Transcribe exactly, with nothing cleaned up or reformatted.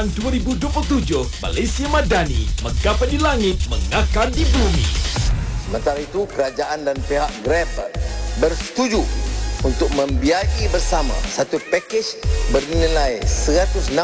Tahun dua ribu dua puluh tujuh, Malaysia Madani menggapai di langit, mengakar di bumi. Sementara itu, kerajaan dan pihak Grab bersetuju untuk membiayai bersama satu pakej bernilai seratus enam